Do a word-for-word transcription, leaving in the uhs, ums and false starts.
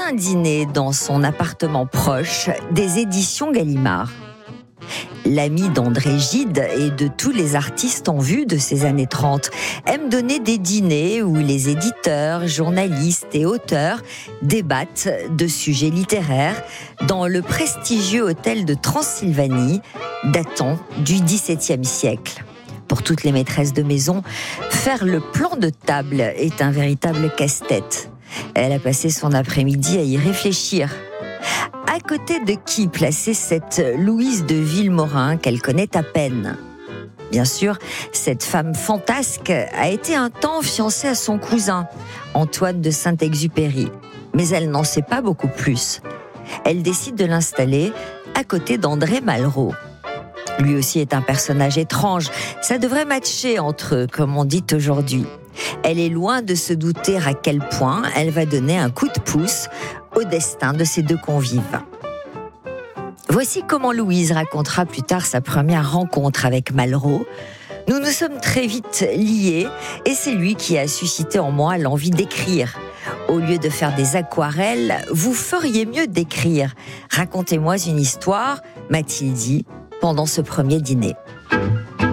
un dîner dans son appartement proche des éditions Gallimard. L'ami d'André Gide et de tous les artistes en vue de ces années trente aime donner des dîners où les éditeurs, journalistes et auteurs débattent de sujets littéraires dans le prestigieux hôtel de Transylvanie datant du dix-septième siècle. Pour toutes les maîtresses de maison, faire le plan de table est un véritable casse-tête. Elle a passé son après-midi à y réfléchir. À côté de qui placer cette Louise de Villemorin qu'elle connaît à peine ? Bien sûr, cette femme fantasque a été un temps fiancée à son cousin, Antoine de Saint-Exupéry. Mais elle n'en sait pas beaucoup plus. Elle décide de l'installer à côté d'André Malraux. Lui aussi est un personnage étrange. Ça devrait matcher entre eux, comme on dit aujourd'hui. Elle est loin de se douter à quel point elle va donner un coup de pouce au destin de ces deux convives. Voici comment Louise racontera plus tard sa première rencontre avec Malraux. Nous nous sommes très vite liés et c'est lui qui a suscité en moi l'envie d'écrire. Au lieu de faire des aquarelles, vous feriez mieux d'écrire. Racontez-moi une histoire, m'a-t-il dit pendant ce premier dîner.